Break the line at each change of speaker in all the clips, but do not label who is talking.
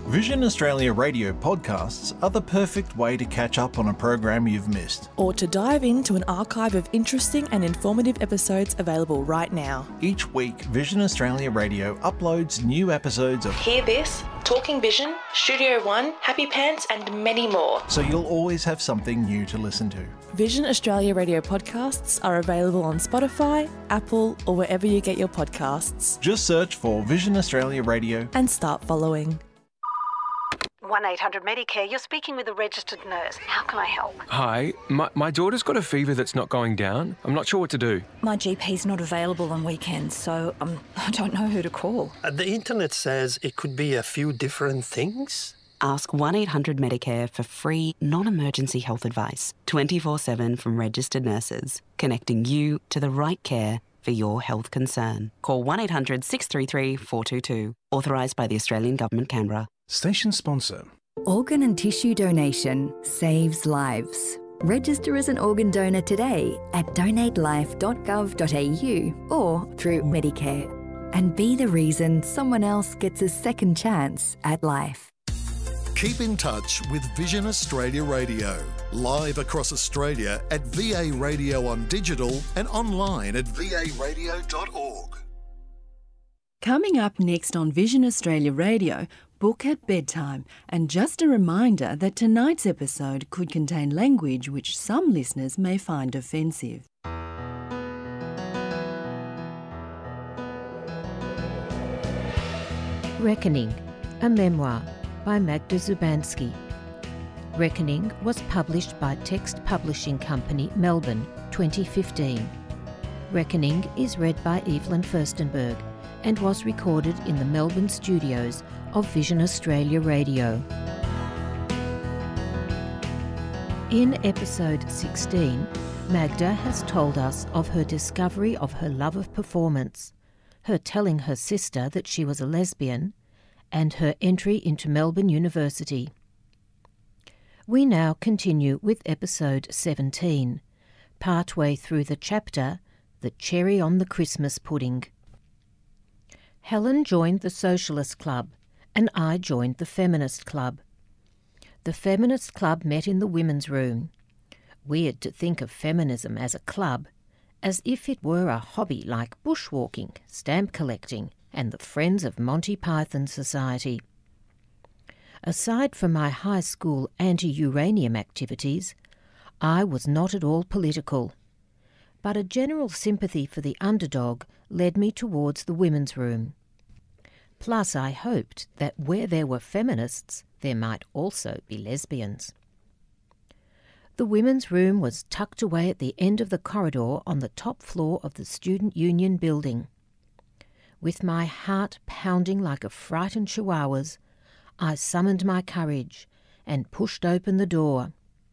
Vision Australia Radio podcasts are the perfect way to catch up on a program you've missed.
Or to dive into an archive of interesting and informative episodes available right now.
Each week, Vision Australia Radio uploads new episodes of
Hear This, Talking Vision, Studio One, Happy Pants and many more.
So you'll always have something new to listen to.
Vision Australia Radio podcasts are available on Spotify, Apple or wherever you get your podcasts.
Just search for Vision Australia Radio
and start following.
1-800 Medicare, you're speaking with a registered nurse. How can I help?
Hi, my daughter's got a fever that's not going down. I'm not sure what to do.
My GP's not available on weekends, so I don't know who to call.
The internet says it could be a few different things.
Ask 1-800 Medicare for free, non-emergency health advice, 24/7 from registered nurses, connecting you to the right care for your health concern. Call 1-800 633 422. Authorised by the Australian Government, Canberra.
Station sponsor.
Organ and tissue donation saves lives. Register as an organ donor today at donatelife.gov.au or through Medicare. And be the reason someone else gets a second chance at life.
Keep in touch with Vision Australia Radio, live across Australia at VA Radio on digital and online at varadio.org.
Coming up next on Vision Australia Radio, Book at Bedtime, and just a reminder that tonight's episode could contain language which some listeners may find offensive.
Reckoning, a memoir by Magda Zubanski. Reckoning was published by Text Publishing Company, Melbourne, 2015. Reckoning is read by Evelyn Furstenberg and was recorded in the Melbourne studios of Vision Australia Radio. In episode 16, Magda has told us of her discovery of her love of performance, her telling her sister that she was a lesbian, and her entry into Melbourne University. We now continue with episode 17, partway through the chapter, The Cherry on the Christmas Pudding. Helen joined the Socialist Club, and I joined the Feminist Club. The Feminist Club met in the women's room. Weird to think of feminism as a club, as if it were a hobby like bushwalking, stamp collecting, and the Friends of Monty Python Society. Aside from my high school anti-uranium activities, I was not at all political, but a general sympathy for the underdog led me towards the women's room. Plus, I hoped that where there were feminists, there might also be lesbians. The women's room was tucked away at the end of the corridor on the top floor of the Student Union building. With my heart pounding like a frightened chihuahua's, I summoned my courage and pushed open the door.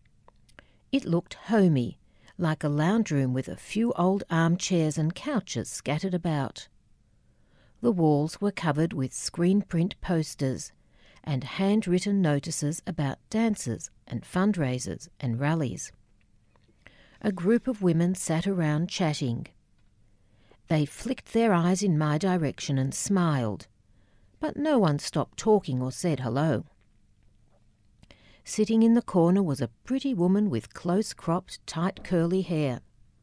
It looked homey, like a lounge room with a few old armchairs and couches scattered about. The walls were covered with screen print posters and handwritten notices about dances and fundraisers and rallies. A group of women sat around chatting. They flicked their eyes in my direction and smiled, but no one stopped talking or said hello. Sitting in the corner was a pretty woman with close-cropped, tight curly hair.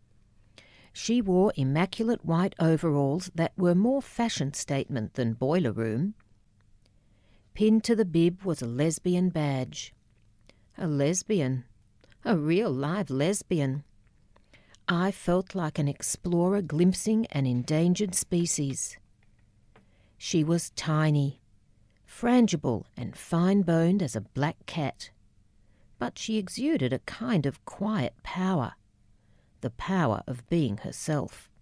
She wore immaculate white overalls that were more fashion statement than boiler room. Pinned to the bib was a lesbian badge. A lesbian. A real live lesbian. I felt like an explorer glimpsing an endangered species. She was tiny, frangible and fine-boned as a black cat, but she exuded a kind of quiet power. The power of being herself.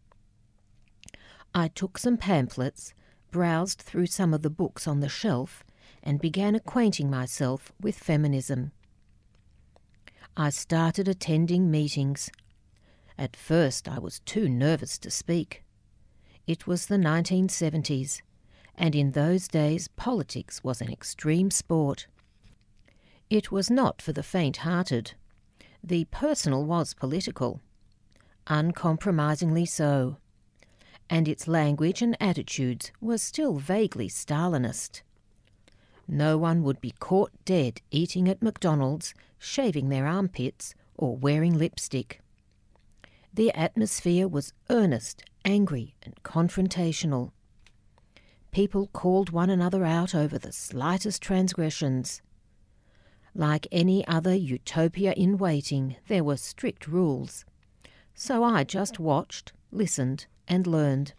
I took some pamphlets, browsed through some of the books on the shelf, and began acquainting myself with feminism. I started attending meetings. At first I was too nervous to speak. It was the 1970s, and in those days politics was an extreme sport. It was not for the faint-hearted. The personal was political, uncompromisingly so, and its language and attitudes were still vaguely Stalinist. No one would be caught dead eating at McDonald's, shaving their armpits, or wearing lipstick. The atmosphere was earnest, angry, and confrontational. People called one another out over the slightest transgressions. Like any other utopia in waiting, there were strict rules. So I just watched, listened, and learned.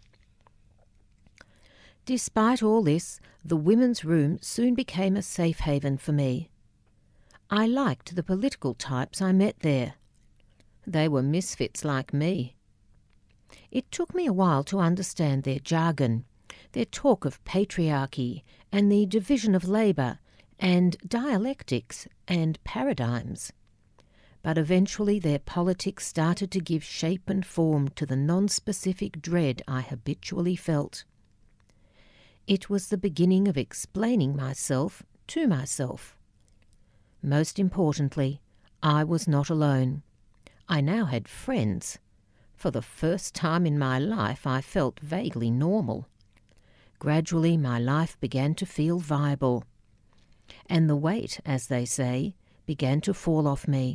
Despite all this, the women's room soon became a safe haven for me. I liked the political types I met there. They were misfits like me. It took me a while to understand their jargon, their talk of patriarchy and the division of labour and dialectics and paradigms. But eventually their politics started to give shape and form to the non-specific dread I habitually felt. It was the beginning of explaining myself to myself. Most importantly, I was not alone. I now had friends. For the first time in my life, I felt vaguely normal. Gradually, my life began to feel viable. And the weight, as they say, began to fall off me.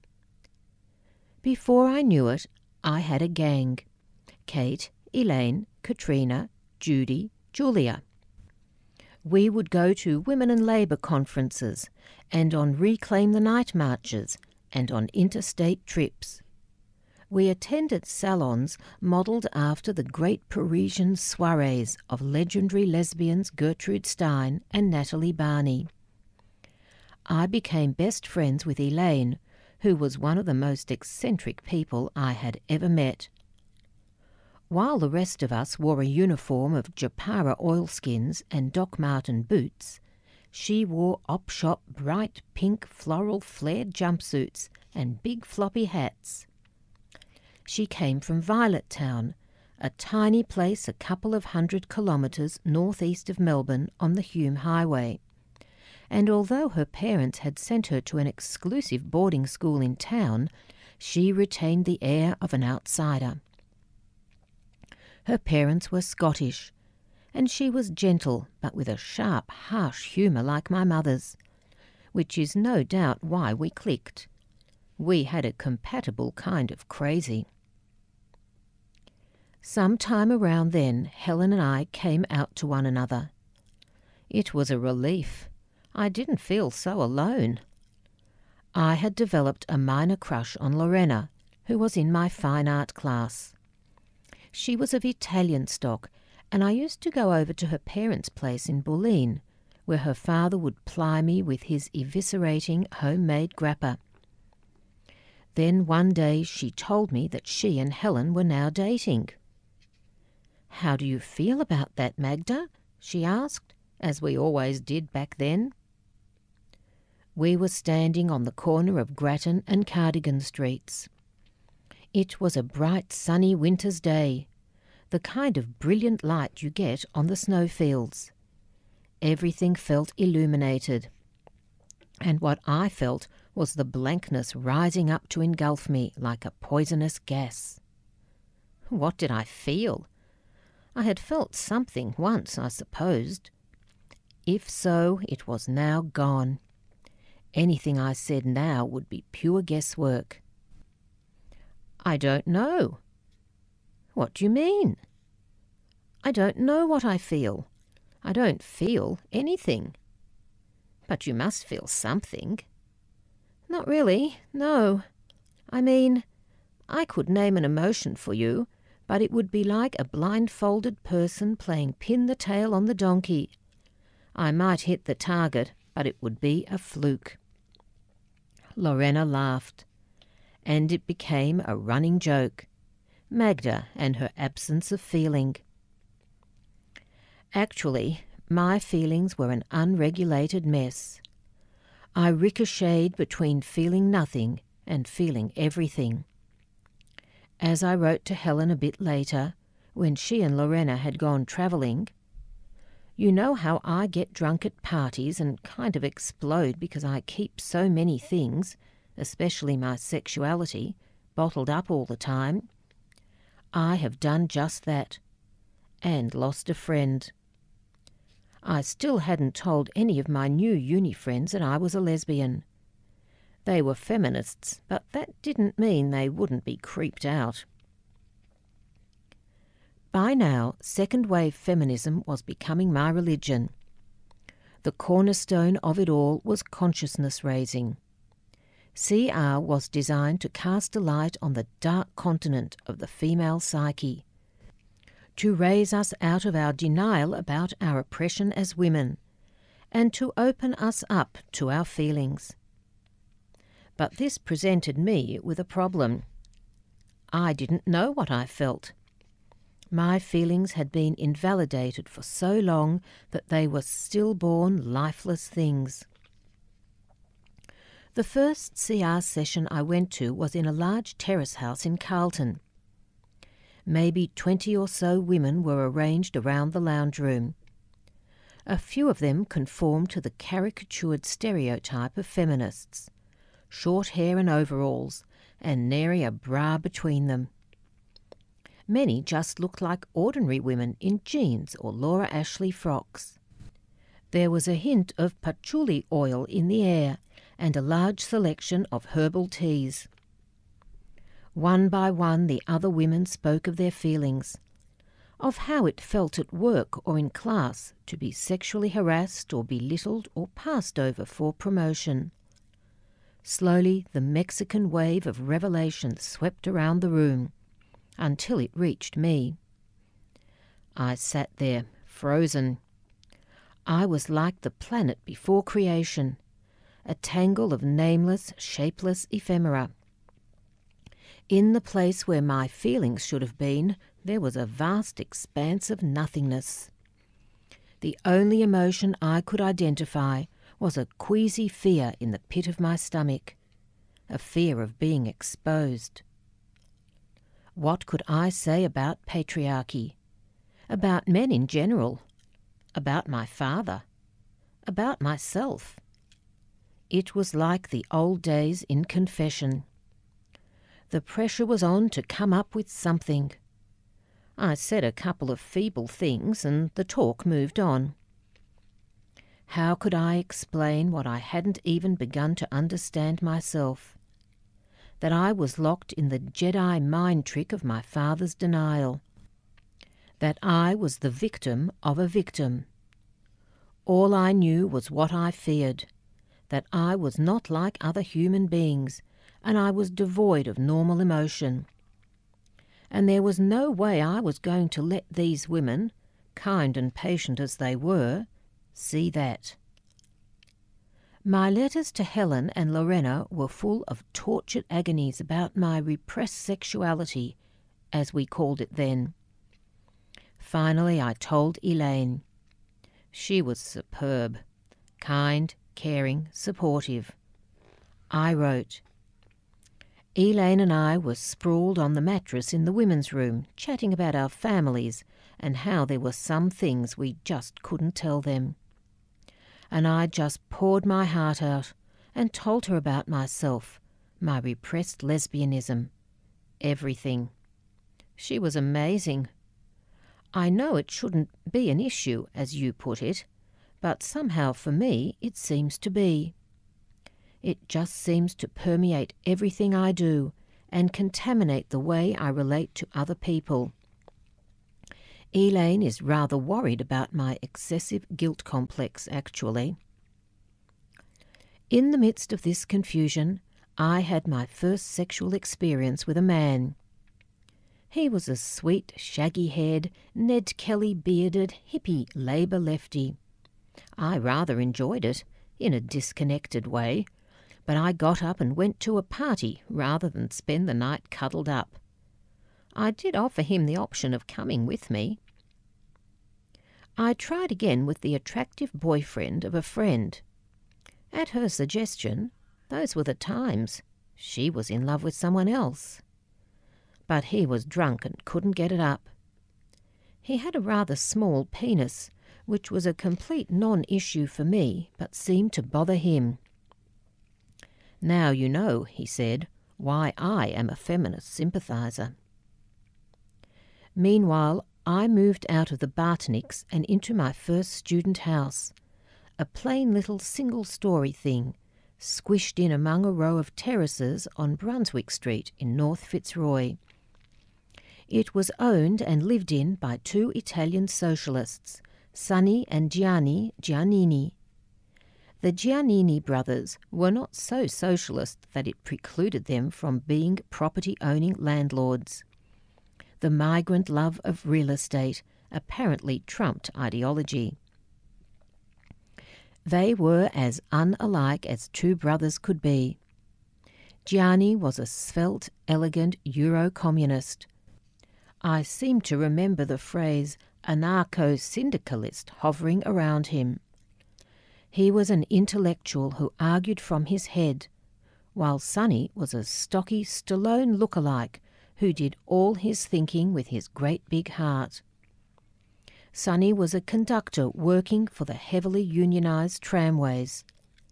Before I knew it, I had a gang. Kate, Elaine, Katrina, Judy, Julia. We would go to women and labour conferences and on Reclaim the Night marches and on interstate trips. We attended salons modelled after the great Parisian soirees of legendary lesbians Gertrude Stein and Natalie Barney. I became best friends with Elaine, who was one of the most eccentric people I had ever met. While the rest of us wore a uniform of Japara oilskins and Doc Marten boots, she wore op-shop bright pink floral flared jumpsuits and big floppy hats. She came from Violet Town, a tiny place a couple of 100 kilometres northeast of Melbourne on the Hume Highway. And although her parents had sent her to an exclusive boarding school in town, she retained the air of an outsider. Her parents were Scottish, and she was gentle but with a sharp, harsh humour like my mother's, which is no doubt why we clicked. We had a compatible kind of crazy. Some time around then, Helen and I came out to one another. It was a relief. I didn't feel so alone. I had developed a minor crush on Lorena, who was in my fine art class. She was of Italian stock, and I used to go over to her parents' place in Bulleen, where her father would ply me with his eviscerating homemade grappa. Then one day she told me that she and Helen were now dating. "How do you feel about that, Magda?" she asked, as we always did back then. We were standing on the corner of Grattan and Cardigan Streets. It was a bright sunny winter's day, the kind of brilliant light you get on the snowfields. Everything felt illuminated, and what I felt was the blankness rising up to engulf me like a poisonous gas. What did I feel? I had felt something once, I supposed. If so, it was now gone. Anything I said now would be pure guesswork. "I don't know." "What do you mean?" "I don't know what I feel. I don't feel anything." "But you must feel something." "Not really, no. I mean, I could name an emotion for you, but it would be like a blindfolded person playing pin the tail on the donkey. I might hit the target, but it would be a fluke." Lorena laughed, and it became a running joke. Magda and her absence of feeling. Actually, my feelings were an unregulated mess. I ricocheted between feeling nothing and feeling everything. As I wrote to Helen a bit later, when she and Lorena had gone travelling, "You know how I get drunk at parties and kind of explode because I keep so many things, especially my sexuality, bottled up all the time. I have done just that, and lost a friend. I still hadn't told any of my new uni friends that I was a lesbian. They were feminists, but that didn't mean they wouldn't be creeped out. By now, second-wave feminism was becoming my religion. The cornerstone of it all was consciousness-raising. CR was designed to cast a light on the dark continent of the female psyche, to raise us out of our denial about our oppression as women, and to open us up to our feelings. But this presented me with a problem. I didn't know what I felt. My feelings had been invalidated for so long that they were stillborn, lifeless things. The first CR session I went to was in a large terrace house in Carlton. Maybe 20 or so women were arranged around the lounge room. A few of them conformed to the caricatured stereotype of feminists: short hair and overalls, and nary a bra between them. Many just looked like ordinary women in jeans or Laura Ashley frocks. There was a hint of patchouli oil in the air, and a large selection of herbal teas. One by one the other women spoke of their feelings, of how it felt at work or in class to be sexually harassed or belittled or passed over for promotion. Slowly the Mexican wave of revelation swept around the room, until it reached me. I sat there, frozen. I was like the planet before creation, a tangle of nameless, shapeless ephemera. In the place where my feelings should have been, there was a vast expanse of nothingness. The only emotion I could identify was a queasy fear in the pit of my stomach, a fear of being exposed. What could I say about patriarchy, about men in general, about my father, about myself? It was like the old days in confession. The pressure was on to come up with something. I said a couple of feeble things and the talk moved on. How could I explain what I hadn't even begun to understand myself? That I was locked in the Jedi mind trick of my father's denial. That I was the victim of a victim. All I knew was what I feared, that I was not like other human beings, and I was devoid of normal emotion. And there was no way I was going to let these women, kind and patient as they were, see that. My letters to Helen and Lorena were full of tortured agonies about my repressed sexuality, as we called it then. Finally I told Elaine. She was superb, kind, caring, supportive. I wrote. Elaine and I were sprawled on the mattress in the women's room, chatting about our families and how there were some things we just couldn't tell them. And I just poured my heart out and told her about myself, my repressed lesbianism, everything. She was amazing. I know it shouldn't be an issue, as you put it, but somehow for me it seems to be. It just seems to permeate everything I do and contaminate the way I relate to other people. Elaine is rather worried about my excessive guilt complex, actually. In the midst of this confusion, I had my first sexual experience with a man. He was a sweet, shaggy-haired, Ned Kelly-bearded, hippie Labour lefty. I rather enjoyed it, in a disconnected way, but I got up and went to a party rather than spend the night cuddled up. I did offer him the option of coming with me. I tried again with the attractive boyfriend of a friend. At her suggestion, those were the times. She was in love with someone else. But he was drunk and couldn't get it up. He had a rather small penis, which was a complete non-issue for me, but seemed to bother him. Now you know, he said, why I am a feminist sympathiser. Meanwhile, I moved out of the Bartoniks and into my first student house, a plain little single-storey thing, squished in among a row of terraces on Brunswick Street in North Fitzroy. It was owned and lived in by two Italian socialists, Sonny and Gianni Giannini. The Giannini brothers were not so socialist that it precluded them from being property-owning landlords. The migrant love of real estate apparently trumped ideology. They were as unalike as two brothers could be. Gianni was a svelte, elegant Euro-communist. I seem to remember the phrase anarcho-syndicalist hovering around him. He was an intellectual who argued from his head, while Sonny was a stocky Stallone lookalike who did all his thinking with his great big heart. Sonny was a conductor working for the heavily unionised tramways.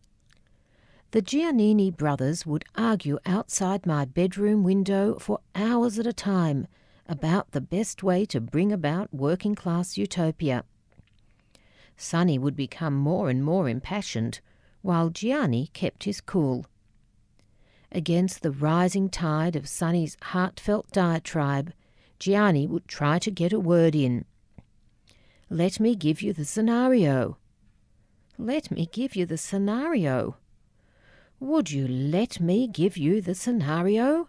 The Giannini brothers would argue outside my bedroom window for hours at a time about the best way to bring about working-class utopia. Sonny would become more and more impassioned, while Gianni kept his cool. Against the rising tide of Sonny's heartfelt diatribe, Gianni would try to get a word in. "Let me give you the scenario." "Let me give you the scenario." "Would you let me give you the scenario?"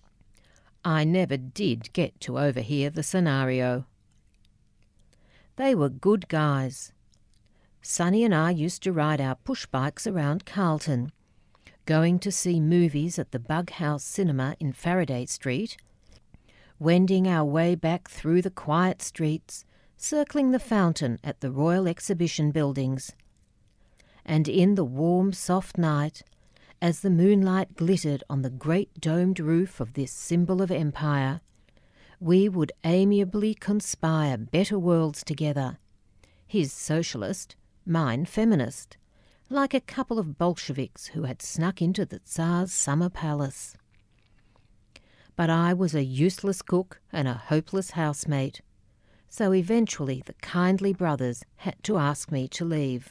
I never did get to overhear the scenario. They were good guys. Sonny and I used to ride our push bikes around Carlton, going to see movies at the Bug House Cinema in Faraday Street, wending our way back through the quiet streets, circling the fountain at the Royal Exhibition Buildings. And in the warm, soft night, as the moonlight glittered on the great domed roof of this symbol of empire, we would amiably conspire better worlds together, his socialist, mine feminist, like a couple of Bolsheviks who had snuck into the Tsar's summer palace. But I was a useless cook and a hopeless housemate, so eventually the kindly brothers had to ask me to leave.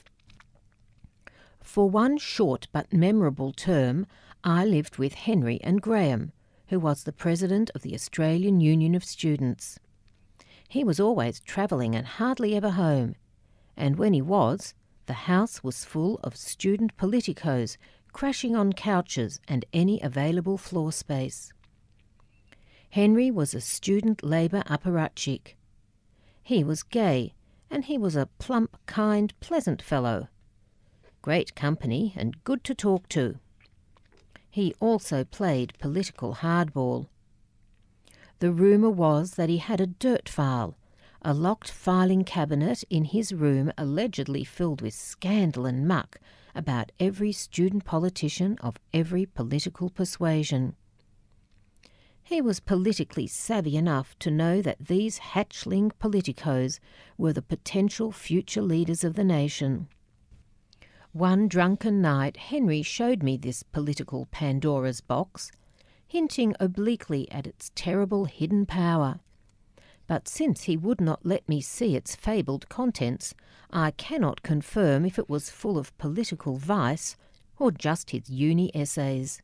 For one short but memorable term, I lived with Henry and Graham, who was the president of the Australian Union of Students. He was always travelling and hardly ever home, and when he was, the house was full of student politicos crashing on couches and any available floor space. Henry was a student Labour apparatchik. He was gay, and he was a plump, kind, pleasant fellow. Great company and good to talk to. He also played political hardball. The rumour was that he had a dirt file, a locked filing cabinet in his room allegedly filled with scandal and muck about every student politician of every political persuasion. He was politically savvy enough to know that these hatchling politicos were the potential future leaders of the nation. One drunken night, Henry showed me this political Pandora's box, hinting obliquely at its terrible hidden power. But since he would not let me see its fabled contents, I cannot confirm if it was full of political vice or just his uni essays.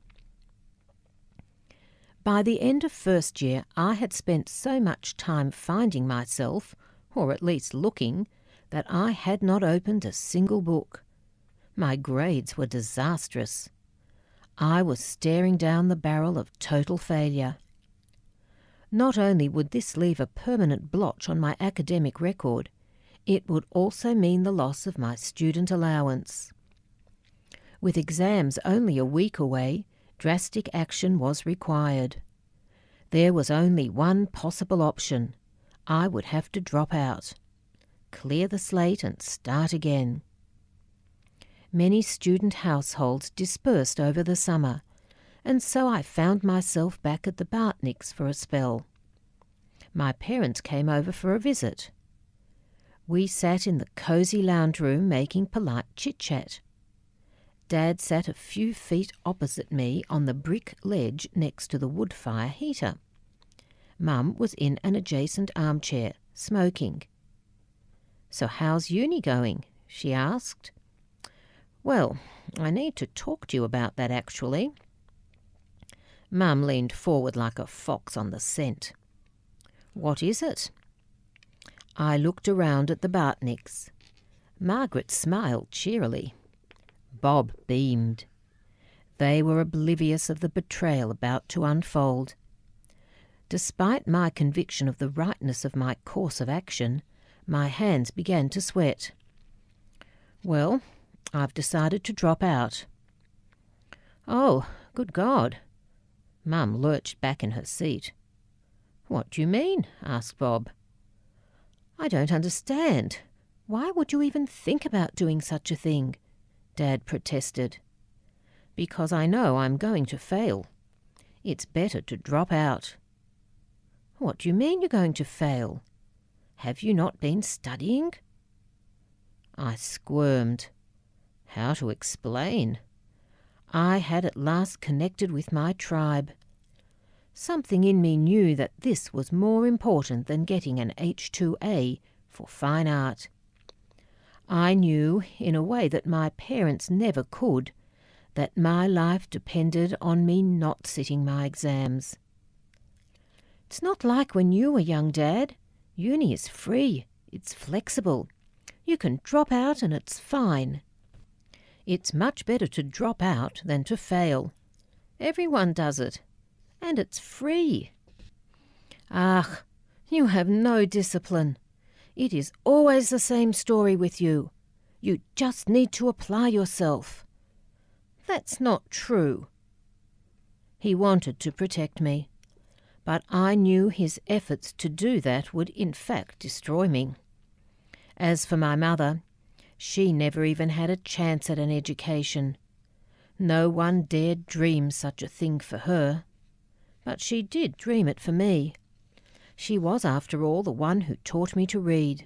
By the end of first year, I had spent so much time finding myself, or at least looking, that I had not opened a single book. My grades were disastrous. I was staring down the barrel of total failure. Not only would this leave a permanent blotch on my academic record, it would also mean the loss of my student allowance. With exams only a week away, drastic action was required. There was only one possible option. I would have to drop out, clear the slate and start again. Many student households dispersed over the summer, and so I found myself back at the Bartoniks for a spell. My parents came over for a visit. We sat in the cosy lounge room making polite chit-chat. Dad sat a few feet opposite me on the brick ledge next to the wood fire heater. Mum was in an adjacent armchair, smoking. "So how's uni going?" she asked. "Well, I need to talk to you about that, actually." Mum leaned forward like a fox on the scent. "What is it?" I looked around at the Bartnicks. Margaret smiled cheerily. Bob beamed. They were oblivious of the betrayal about to unfold. Despite my conviction of the rightness of my course of action, my hands began to sweat. "Well, I've decided to drop out." "Oh, good God." Mum lurched back in her seat. "What do you mean?" asked Bob. "I don't understand. Why would you even think about doing such a thing?" Dad protested. "Because I know I'm going to fail. It's better to drop out." "What do you mean you're going to fail? Have you not been studying?" I squirmed. How to explain? I had at last connected with my tribe. Something in me knew that this was more important than getting an H2A for fine art. I knew, in a way that my parents never could, that my life depended on me not sitting my exams. "It's not like when you were young, Dad. Uni is free. It's flexible. You can drop out and it's fine." "It's much better to drop out than to fail. Everyone does it. And it's free." "Ah, you have no discipline. It is always the same story with you. You just need to apply yourself." "That's not true." He wanted to protect me, but I knew his efforts to do that would in fact destroy me. As for my mother, she never even had a chance at an education. No one dared dream such a thing for her. But she did dream it for me. She was, after all, the one who taught me to read.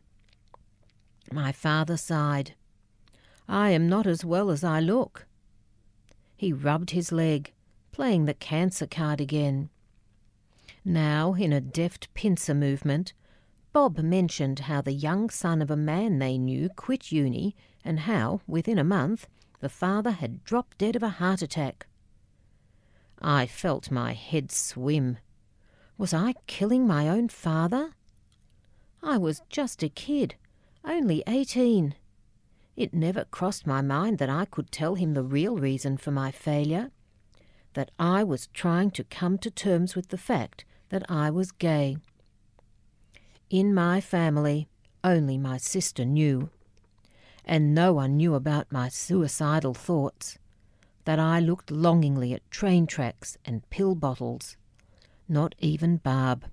My father sighed. "I am not as well as I look." He rubbed his leg, playing the cancer card again. Now, in a deft pincer movement, Bob mentioned how the young son of a man they knew quit uni and how, within a month, the father had dropped dead of a heart attack. I felt my head swim. Was I killing my own father? I was just a kid, only 18. It never crossed my mind that I could tell him the real reason for my failure, that I was trying to come to terms with the fact that I was gay. In my family, only my sister knew, and no one knew about my suicidal thoughts, that I looked longingly at train tracks and pill bottles, not even Barb.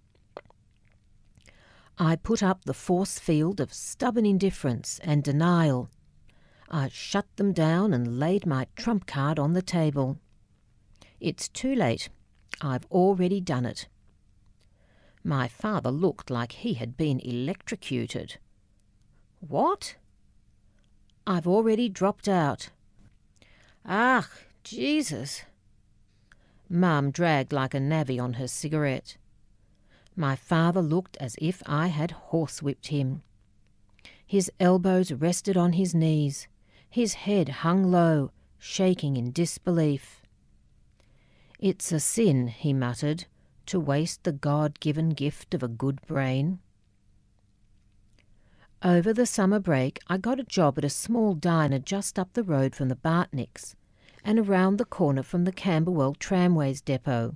I put up the force field of stubborn indifference and denial. I shut them down and laid my trump card on the table. It's too late. I've already done it. My father looked like he had been electrocuted. "What?" "I've already dropped out." "Ah, Jesus." Mum dragged like a navvy on her cigarette. My father looked as if I had horsewhipped him. His elbows rested on his knees. His head hung low, shaking in disbelief. "It's a sin," he muttered, "to waste the God-given gift of a good brain." Over the summer break, I got a job at a small diner just up the road from the Bartnicks and around the corner from the Camberwell Tramways depot.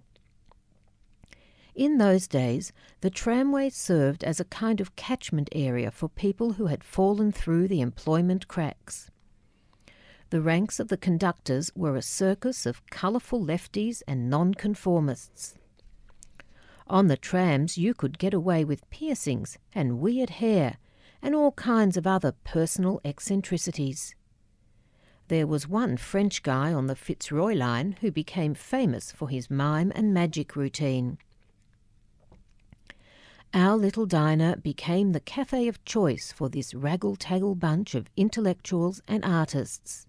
In those days, the tramway served as a kind of catchment area for people who had fallen through the employment cracks. The ranks of the conductors were a circus of colourful lefties and nonconformists. On the trams you could get away with piercings and weird hair and all kinds of other personal eccentricities. There was one French guy on the Fitzroy line who became famous for his mime and magic routine. Our little diner became the cafe of choice for this raggle-taggle bunch of intellectuals and artists.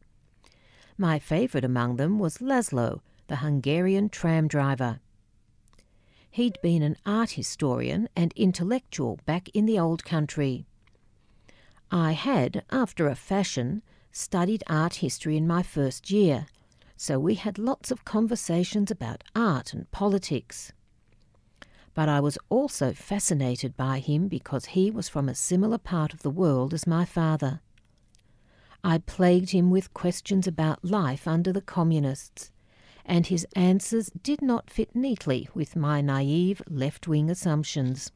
My favourite among them was Laszlo, the Hungarian tram driver. He'd been an art historian and intellectual back in the old country. I had, after a fashion, studied art history in my first year, so we had lots of conversations about art and politics. But I was also fascinated by him because he was from a similar part of the world as my father. I plagued him with questions about life under the communists, and his answers did not fit neatly with my naive left-wing assumptions.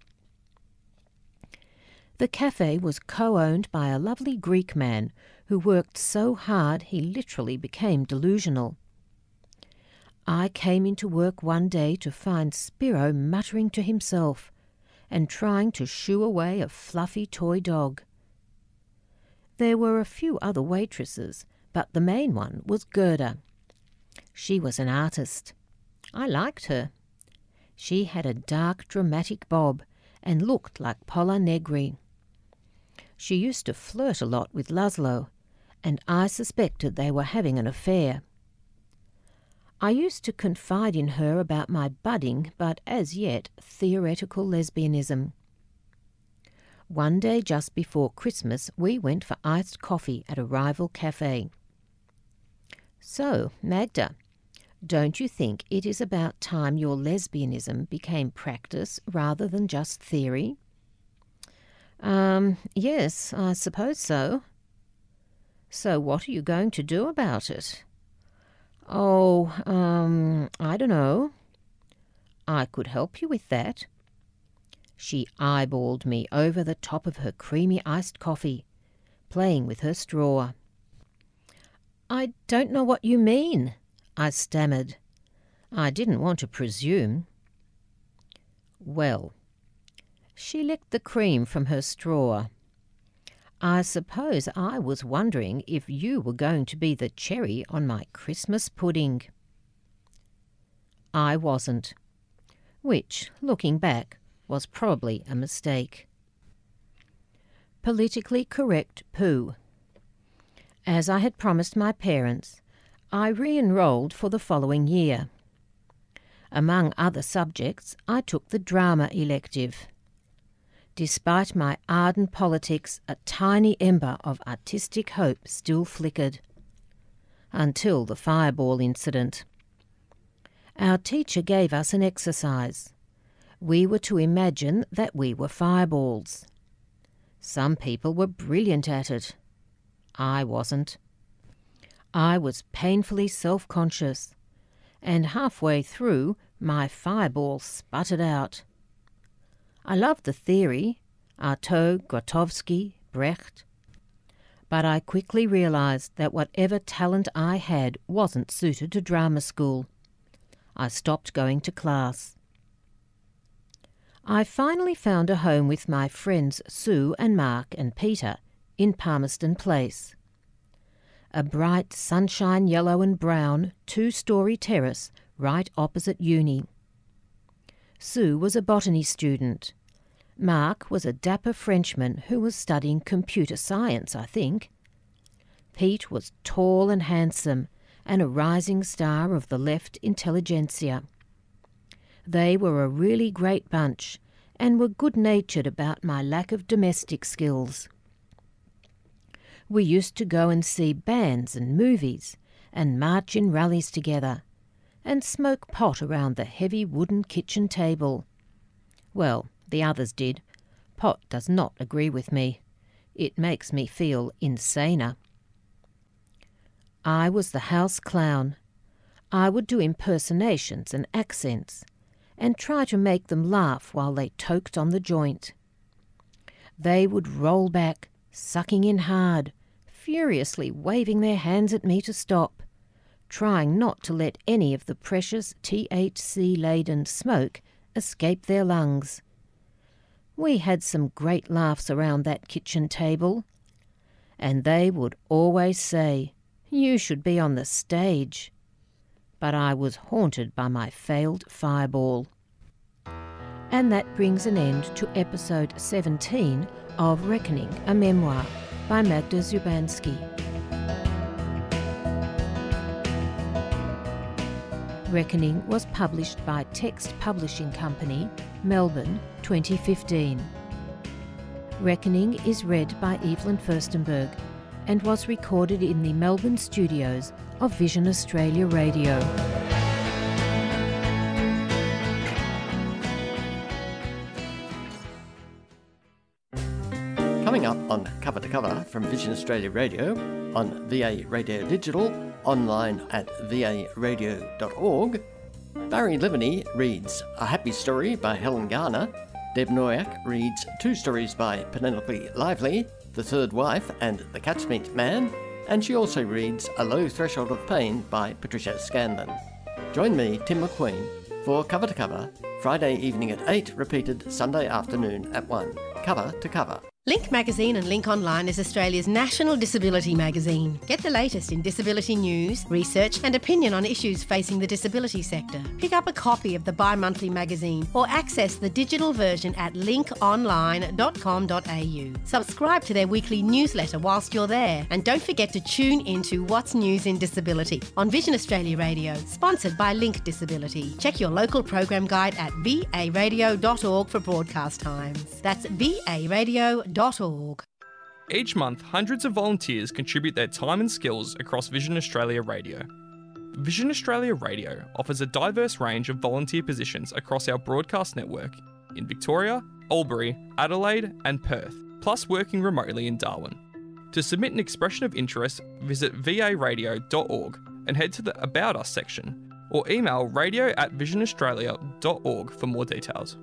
The cafe was co-owned by a lovely Greek man who worked so hard he literally became delusional. I came into work one day to find Spiro muttering to himself and trying to shoo away a fluffy toy dog. There were a few other waitresses, but the main one was Gerda. She was an artist. I liked her. She had a dark, dramatic bob and looked like Pola Negri. She used to flirt a lot with Laszlo, and I suspected they were having an affair. I used to confide in her about my budding, but as yet theoretical lesbianism. One day just before Christmas, we went for iced coffee at a rival cafe. "So, Magda, don't you think it is about time your lesbianism became practice rather than just theory?" Yes, I suppose so." "So what are you going to do about it?" "Oh, I don't know." "I could help you with that." She eyeballed me over the top of her creamy iced coffee, playing with her straw. "I don't know what you mean," I stammered. I didn't want to presume. "Well," she licked the cream from her straw, "I suppose I was wondering if you were going to be the cherry on my Christmas pudding." I wasn't, which, looking back, was probably a mistake. Politically correct poo. As I had promised my parents, I re-enrolled for the following year. Among other subjects, I took the drama elective. Despite my ardent politics, a tiny ember of artistic hope still flickered. Until the fireball incident. Our teacher gave us an exercise. We were to imagine that we were fireballs. Some people were brilliant at it. I wasn't. I was painfully self-conscious, and halfway through, my fireball sputtered out. I loved the theory, Artaud, Grotowski, Brecht, but I quickly realised that whatever talent I had wasn't suited to drama school. I stopped going to class. I finally found a home with my friends Sue and Mark and Peter in Palmerston Place. A bright sunshine yellow and brown 2-storey terrace right opposite uni. Sue was a botany student. Mark was a dapper Frenchman who was studying computer science, I think. Pete was tall and handsome and a rising star of the left intelligentsia. They were a really great bunch and were good-natured about my lack of domestic skills. We used to go and see bands and movies and march in rallies together and smoke pot around the heavy wooden kitchen table. Well, the others did. Pot does not agree with me. It makes me feel insaner. I was the house clown. I would do impersonations and accents and try to make them laugh while they toked on the joint. They would roll back, sucking in hard, furiously waving their hands at me to stop, trying not to let any of the precious THC-laden smoke escape their lungs. We had some great laughs around that kitchen table, and they would always say, "You should be on the stage." But I was haunted by my failed fireball. And that brings an end to episode 17 of Reckoning, a Memoir by Magda Szubanski. Reckoning was published by Text Publishing Company, Melbourne, 2015. Reckoning is read by Evelyn Furstenberg and was recorded in the Melbourne studios of Vision Australia Radio.
Coming up on Cover to Cover from Vision Australia Radio, on VA Radio Digital, online at varadio.org, Barry Liveny reads A Happy Story by Helen Garner, Deb Noyak reads two stories by Penelope Lively, The Third Wife and The Cat's Meat Man, and she also reads A Low Threshold of Pain by Patricia Scanlon. Join me, Tim McQueen, for Cover to Cover, Friday evening at 8, repeated Sunday afternoon at 1. Cover to Cover.
Link Magazine and Link Online is Australia's national disability magazine. Get the latest in disability news, research and opinion on issues facing the disability sector. Pick up a copy of the bi-monthly magazine or access the digital version at linkonline.com.au. Subscribe to their weekly newsletter whilst you're there, and don't forget to tune into What's News in Disability on Vision Australia Radio, sponsored by Link Disability. Check your local program guide at varadio.org for broadcast times. That's varadio.org.
Each month, hundreds of volunteers contribute their time and skills across Vision Australia Radio. Vision Australia Radio offers a diverse range of volunteer positions across our broadcast network in Victoria, Albury, Adelaide and Perth, plus working remotely in Darwin. To submit an expression of interest, visit varadio.org and head to the About Us section, or email radio@visionaustralia.org for more details.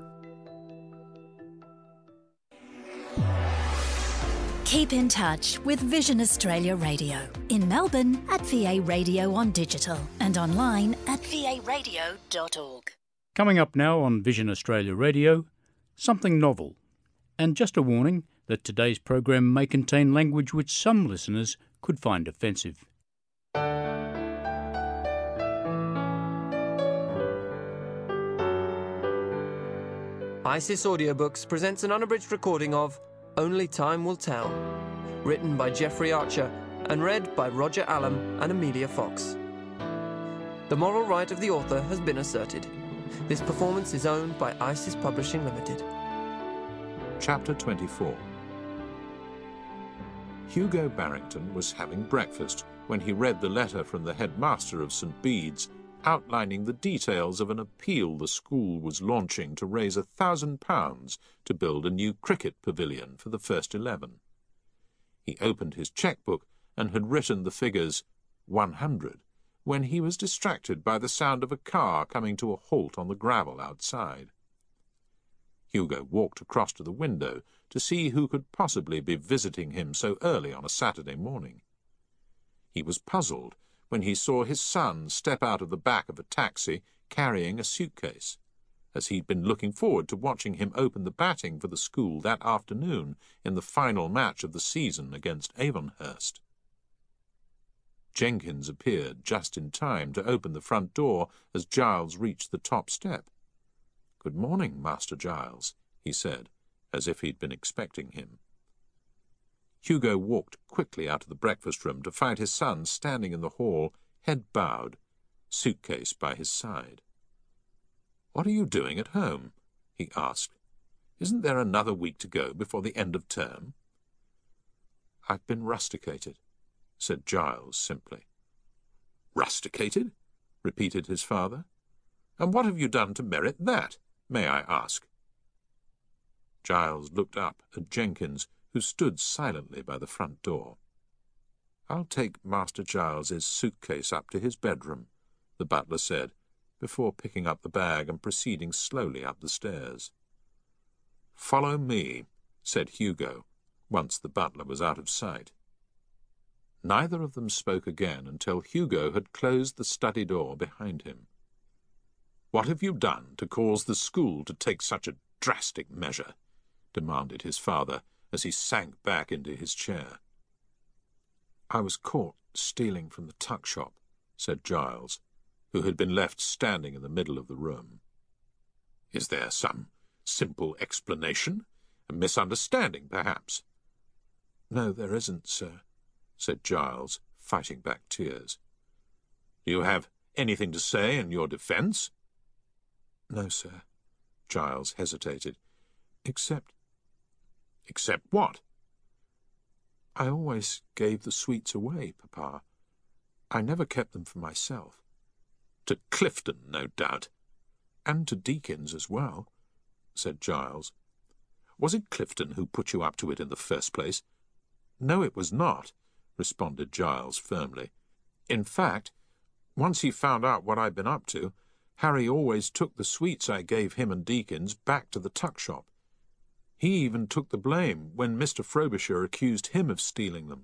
Keep in touch with Vision Australia Radio in Melbourne at VA Radio on digital and online at varadio.org.
Coming up now on Vision Australia Radio, something novel. And just a warning that today's program may contain language which some listeners could find offensive.
ISIS Audiobooks presents an unabridged recording of Only Time Will Tell, written by Jeffrey Archer and read by Roger Allam and Amelia Fox. The moral right of the author has been asserted. This performance is owned by ISIS Publishing Limited.
Chapter 24. Hugo Barrington was having breakfast when he read the letter from the headmaster of St. Bede's outlining the details of an appeal the school was launching to raise £1,000 to build a new cricket pavilion for the first 11. He opened his chequebook and had written the figures 100 when he was distracted by the sound of a car coming to a halt on the gravel outside. Hugo walked across to the window to see who could possibly be visiting him so early on a Saturday morning. He was puzzled when he saw his son step out of the back of a taxi carrying a suitcase, as he'd been looking forward to watching him open the batting for the school that afternoon in the final match of the season against Avonhurst. Jenkins appeared just in time to open the front door as Giles reached the top step. "Good morning, Master Giles," he said, as if he'd been expecting him. Hugo walked quickly out of the breakfast room to find his son standing in the hall, head bowed, suitcase by his side. "What are you doing at home?" he asked. "Isn't there another week to go before the end of term?" "I've been rusticated," said Giles simply. "Rusticated?" repeated his father. "And what have you done to merit that, may I ask?" Giles looked up at Jenkins, who stood silently by the front door. "I'll take Master Giles's suitcase up to his bedroom," the butler said, before picking up the bag and proceeding slowly up the stairs. "Follow me," said Hugo, once the butler was out of sight. Neither of them spoke again until Hugo had closed the study door behind him. "What have you done to cause the school to take such a drastic measure?" demanded his father, as he sank back into his chair. "I was caught stealing from the tuck shop," said Giles, who had been left standing in the middle of the room. "Is there some simple explanation? A misunderstanding, perhaps?" "No, there isn't, sir," said Giles, fighting back tears. "Do you have anything to say in your defence?"
"No, sir."
Giles hesitated.
"Except—"
"Except what?"
"I always gave the sweets away, Papa. I never kept them for myself."
"To Clifton, no doubt."
"And to Deakins as well,"
said Giles. "Was it Clifton who put you up to it in the first place?"
"No, it was not,"
responded Giles firmly. "In fact, once he found out what I'd been up to, Harry always took the sweets I gave him and Deakins back to the tuck shop. He even took the blame when Mr. Frobisher accused him of stealing them."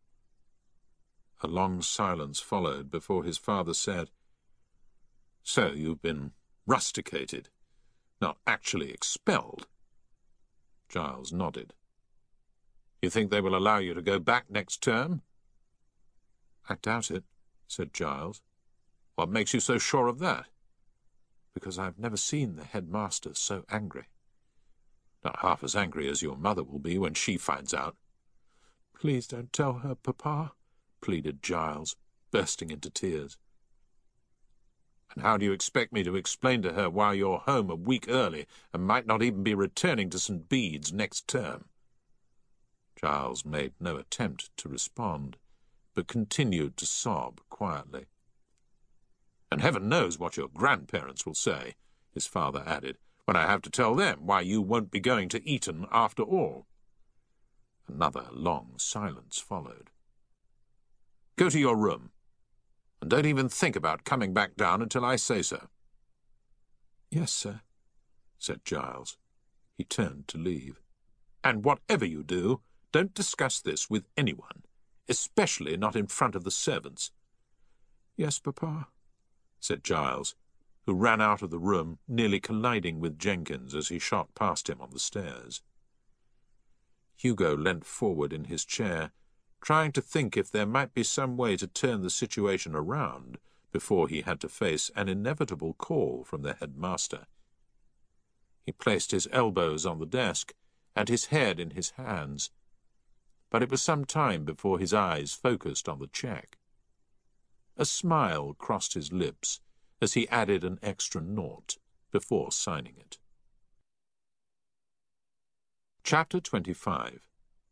A long silence followed before his father said, "So you've been rusticated, not actually expelled?" Giles nodded. "You think they will allow you to go back next term?"
"I doubt it,"
said Giles. "What makes you so sure of that?"
"Because I've never seen the headmaster so angry."
"Not half as angry as your mother will be when she finds out."
"Please don't tell her, Papa,"
pleaded Giles, bursting into tears. "And how do you expect me to explain to her why you're home a week early and might not even be returning to St. Bede's next term?" Giles made no attempt to respond, but continued to sob quietly. "And heaven knows what your grandparents will say," his father added, "when I have to tell them why you won't be going to Eton after all." Another long silence followed. "Go to your room, and don't even think about coming back down until I say so."
"Yes, sir,"
said Giles. He turned to leave. "And whatever you do, don't discuss this with anyone, especially not in front of the servants."
"Yes, Papa,"
said Giles, who ran out of the room, nearly colliding with Jenkins as he shot past him on the stairs. Hugo leant forward in his chair, trying to think if there might be some way to turn the situation around before he had to face an inevitable call from the headmaster. He placed his elbows on the desk and his head in his hands, but it was some time before his eyes focused on the cheque. A smile crossed his lips as he added an extra nought before signing it. Chapter 25.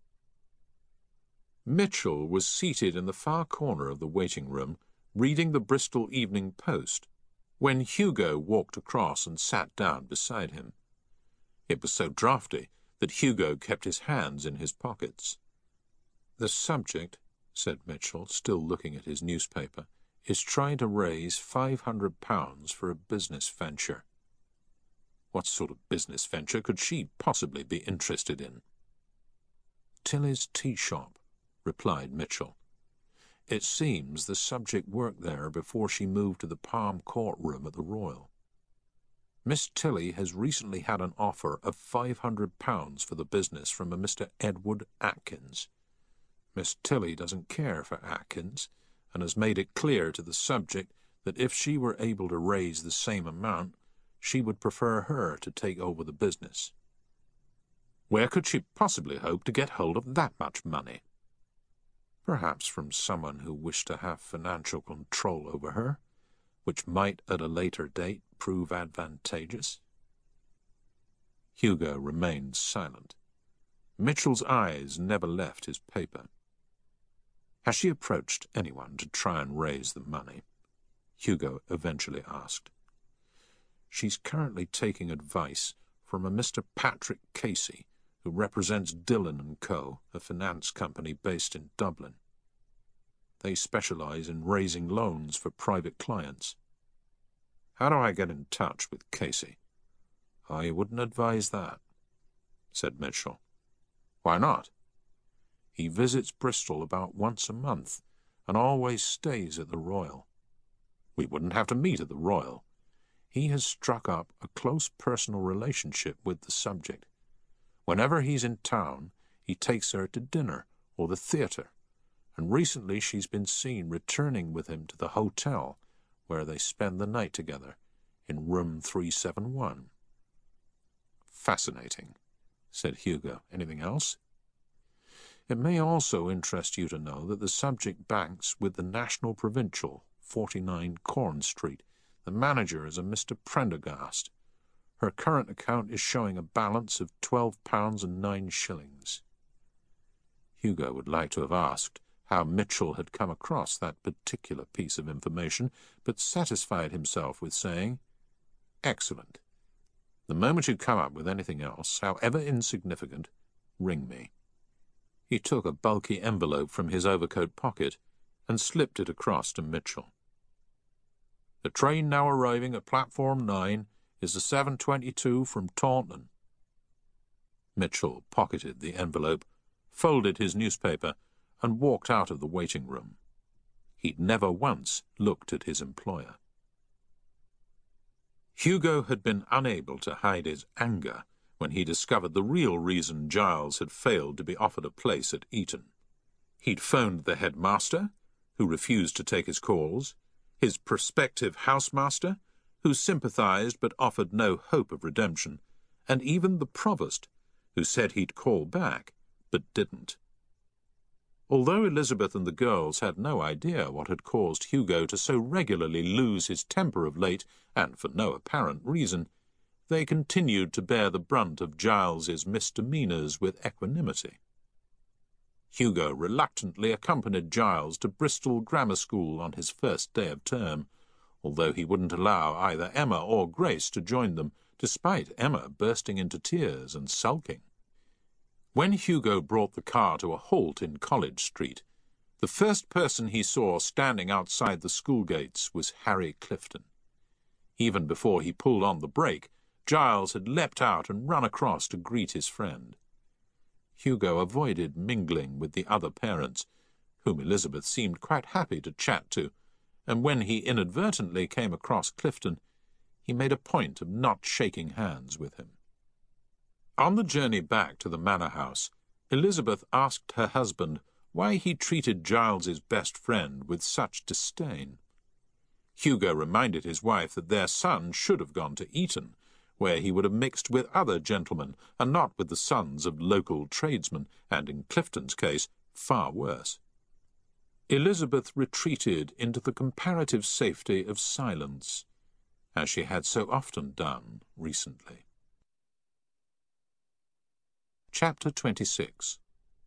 Mitchell was seated in the far corner of the waiting room, reading the Bristol Evening Post, when Hugo walked across and sat down beside him. It was so draughty that Hugo kept his hands in his pockets. "The subject," said Mitchell, still looking at his newspaper, "is trying to raise £500 for a business venture." What sort of business venture could she possibly be interested in? "Tilly's tea shop," replied Mitchell. "It seems the subject worked there before she moved to the Palm Court room at the Royal. Miss Tilly has recently had an offer of £500 for the business from a Mr. Edward Atkins. Miss Tilly doesn't care for Atkins, and has made it clear to the subject that if she were able to raise the same amount, she would prefer her to take over the business." "Where could she possibly hope to get hold of that much money?" "Perhaps from someone who wished to have financial control over her, which might at a later date prove advantageous." Hugo remained silent. Mitchell's eyes never left his paper. "Has she approached anyone to try and raise the money?" Hugo eventually asked. "She's currently taking advice from a Mr. Patrick Casey, who represents Dillon & Co., a finance company based in Dublin. They specialize in raising loans for private clients." "How do I get in touch with Casey?" "I wouldn't advise that," said Mitchell. "Why not?" "He visits Bristol about once a month, and always stays at the Royal." "We wouldn't have to meet at the Royal." "He has struck up a close personal relationship with the subject. Whenever he's in town, he takes her to dinner or the theatre, and recently she's been seen returning with him to the hotel, where they spend the night together, in room 371. "Fascinating," said Hugo. "Anything else?" "It may also interest you to know that the subject banks with the National Provincial 49 Corn Street. The manager is a Mr. Prendergast. Her current account is showing a balance of £12.09. Hugo would like to have asked how Mitchell had come across that particular piece of information, but satisfied himself with saying, "Excellent. The moment you come up with anything else, however insignificant, ring me." He took a bulky envelope from his overcoat pocket and slipped it across to Mitchell. "The train now arriving at Platform 9 is the 7:22 from Taunton." Mitchell pocketed the envelope, folded his newspaper, and walked out of the waiting room. He'd never once looked at his employer. Hugo had been unable to hide his anger when he discovered the real reason Giles had failed to be offered a place at Eton. He'd phoned the headmaster, who refused to take his calls, his prospective housemaster, who sympathized but offered no hope of redemption, and even the provost, who said he'd call back, but didn't. Although Elizabeth and the girls had no idea what had caused Hugo to so regularly lose his temper of late, and for no apparent reason, they continued to bear the brunt of Giles's misdemeanours with equanimity. Hugo reluctantly accompanied Giles to Bristol Grammar School on his first day of term, although he wouldn't allow either Emma or Grace to join them, despite Emma bursting into tears and sulking. When Hugo brought the car to a halt in College Street, the first person he saw standing outside the school gates was Harry Clifton. Even before he pulled on the brake, Giles had leapt out and run across to greet his friend. Hugo avoided mingling with the other parents, whom Elizabeth seemed quite happy to chat to, and when he inadvertently came across Clifton, he made a point of not shaking hands with him. On the journey back to the manor house, Elizabeth asked her husband why he treated Giles's best friend with such disdain. Hugo reminded his wife that their son should have gone to Eton, where he would have mixed with other gentlemen, and not with the sons of local tradesmen, and in Clifton's case, far worse. Elizabeth retreated into the comparative safety of silence, as she had so often done recently. Chapter 26.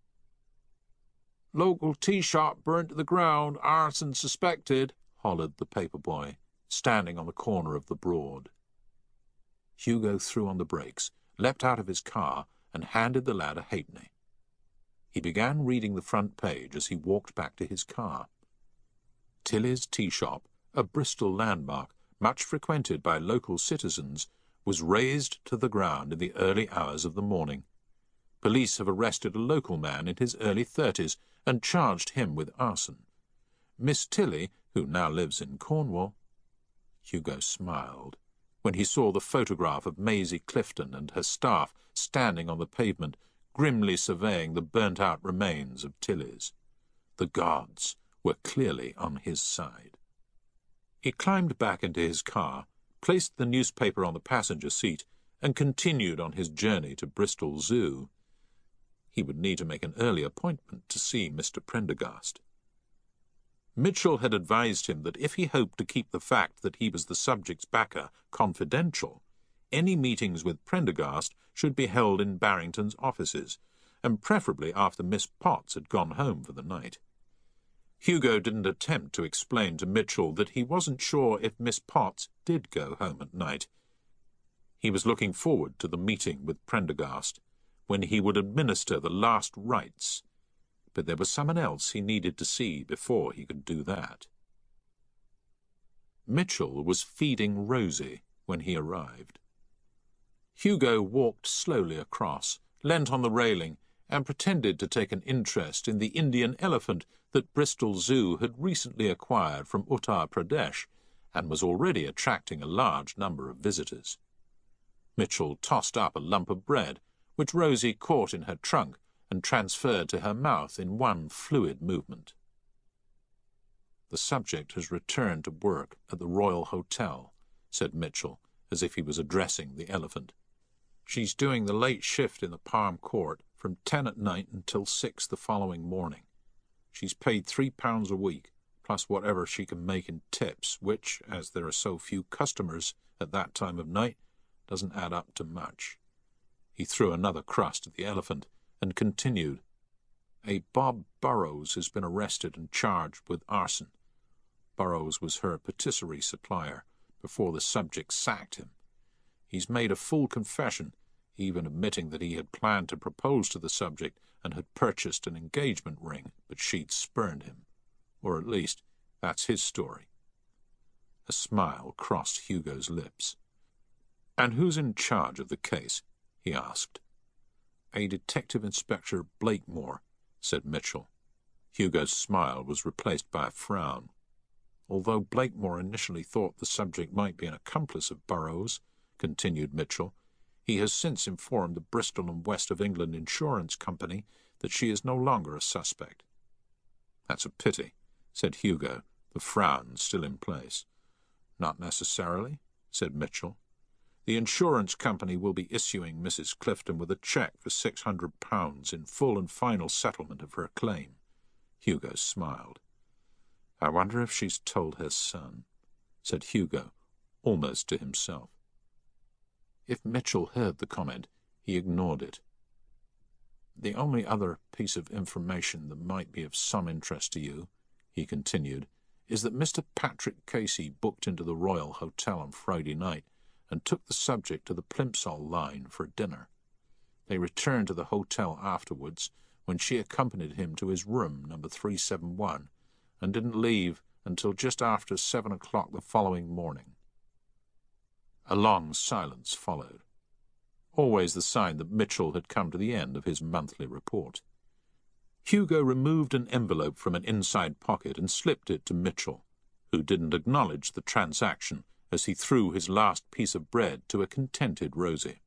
"Local tea shop burnt to the ground, arson suspected," hollered the paper boy, standing on the corner of the Broad. Hugo threw on the brakes, leapt out of his car, and handed the lad a halfpenny. He began reading the front page as he walked back to his car. Tilly's Tea Shop, a Bristol landmark much frequented by local citizens, was razed to the ground in the early hours of the morning. Police have arrested a local man in his early 30s and charged him with arson. Miss Tilly, who now lives in Cornwall— Hugo smiled when he saw the photograph of Maisie Clifton and her staff standing on the pavement, grimly surveying the burnt-out remains of Tilly's. The gods were clearly on his side. He climbed back into his car, placed the newspaper on the passenger seat, and continued on his journey to Bristol Zoo. He would need to make an early appointment to see Mr. Prendergast. Mitchell had advised him that if he hoped to keep the fact that he was the subject's backer confidential, any meetings with Prendergast should be held in Barrington's offices, and preferably after Miss Potts had gone home for the night. Hugo didn't attempt to explain to Mitchell that he wasn't sure if Miss Potts did go home at night. He was looking forward to the meeting with Prendergast, when he would administer the last rites, but there was someone else he needed to see before he could do that. Mitchell was feeding Rosie when he arrived. Hugo walked slowly across, leant on the railing, and pretended to take an interest in the Indian elephant that Bristol Zoo had recently acquired from Uttar Pradesh, and was already attracting a large number of visitors. Mitchell tossed up a lump of bread, which Rosie caught in her trunk and transferred to her mouth in one fluid movement. "The subject has returned to work at the Royal Hotel," said Mitchell, as if he was addressing the elephant. "She's doing the late shift in the Palm Court from 10 at night until 6 the following morning. She's paid £3 a week, plus whatever she can make in tips, which, as there are so few customers at that time of night, doesn't add up to much. He threw another crust at the elephant and continued. A Bob Burrows has been arrested and charged with arson. Burrows was her patisserie supplier before the subject sacked him. He's made a full confession, even admitting that he had planned to propose to the subject and had purchased an engagement ring, but she'd spurned him. Or at least, that's his story. A smile crossed Hugo's lips. "And who's in charge of the case?" he asked. "A Detective Inspector Blakemore," said Mitchell. Hugo's smile was replaced by a frown. "Although Blakemore initially thought the subject might be an accomplice of Burrows," continued Mitchell, "he has since informed the Bristol and West of England Insurance Company that she is no longer a suspect." "That's a pity," said Hugo, the frown still in place. "Not necessarily," said Mitchell. "The insurance company will be issuing Mrs. Clifton with a cheque for £600 in full and final settlement of her claim." Hugo smiled. "I wonder if she's told her son," said Hugo, almost to himself. If Mitchell heard the comment, he ignored it. "The only other piece of information that might be of some interest to you," he continued, "is that Mr. Patrick Casey booked into the Royal Hotel on Friday night and took the subject to the Plimsoll line for dinner. They returned to the hotel afterwards, when she accompanied him to his room, number 371, and didn't leave until just after 7 o'clock the following morning." A long silence followed, always the sign that Mitchell had come to the end of his monthly report. Hugo removed an envelope from an inside pocket and slipped it to Mitchell, who didn't acknowledge the transaction as he threw his last piece of bread to a contented Rosie.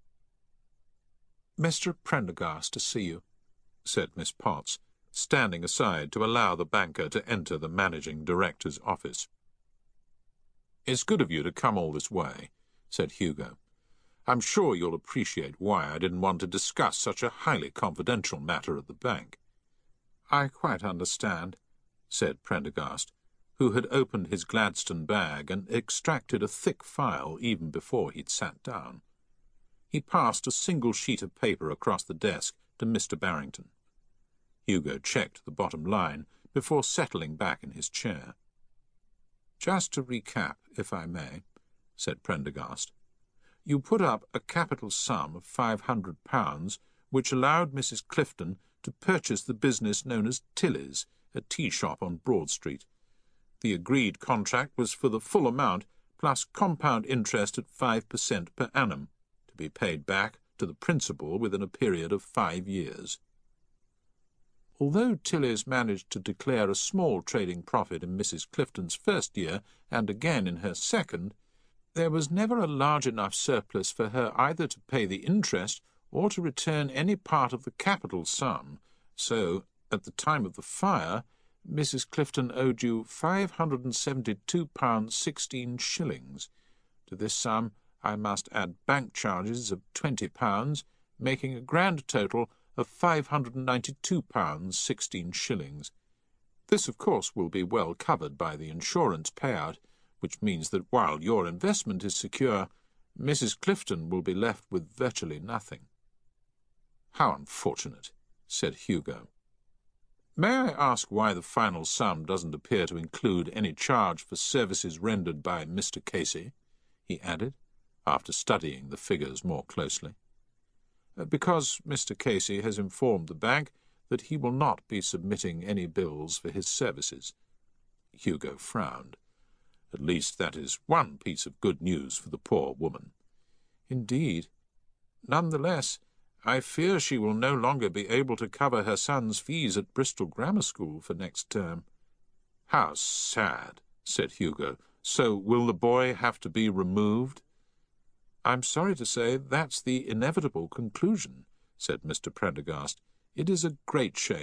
"Mr. Prendergast to see you," said Miss Potts, standing aside to allow the banker to enter the managing director's office. "It's good of you to come all this way," said Hugo. "I'm sure you'll appreciate why I didn't want to discuss such a highly confidential matter at the bank." "I quite understand," said Prendergast, who had opened his Gladstone bag and extracted a thick file even before he'd sat down. He passed a single sheet of paper across the desk to Mr. Barrington. Hugo checked the bottom line before settling back in his chair. "Just to recap, if I may," said Prendergast. "You put up a capital sum of £500, which allowed Mrs. Clifton to purchase the business known as Tilly's, a tea shop on Broad Street. The agreed contract was for the full amount, plus compound interest at 5% per annum, to be paid back to the principal within a period of 5 years. Although Tilly's managed to declare a small trading profit in Mrs. Clifton's first year and again in her second, there was never a large enough surplus for her either to pay the interest or to return any part of the capital sum, so, at the time of the fire, Mrs. Clifton owed you £572.16. To this sum I must add bank charges of £20, making a grand total of £592.16. This, of course, will be well covered by the insurance payout, which means that while your investment is secure, Mrs. Clifton will be left with virtually nothing." "How unfortunate," said Hugo. "May I ask why the final sum doesn't appear to include any charge for services rendered by Mr. Casey?" he added, after studying the figures more closely. "Because Mr. Casey has informed the bank that he will not be submitting any bills for his services." Hugo frowned. "At least that is one piece of good news for the poor woman." "Indeed. None the less, I fear she will no longer be able to cover her son's fees at Bristol Grammar School for next term." "How sad," said Hugo. "So will the boy have to be removed?" "I'm sorry to say that's the inevitable conclusion," said Mr. Prendergast. "It is a great shame